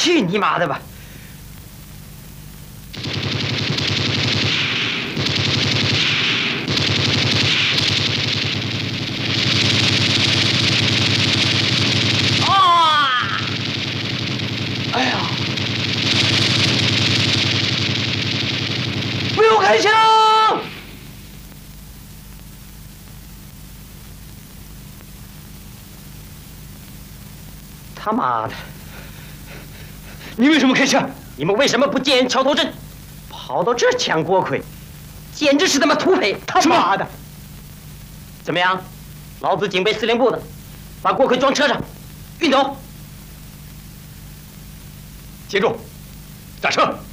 去你妈的吧！啊！哎呀！不用开枪！他妈的！你为什么开枪？你们为什么不建桥头镇？跑到这儿抢锅盔，简直是他妈土匪！他妈的！怎么样？老子警备司令部的，把锅盔装车上，运走。 接住！下车！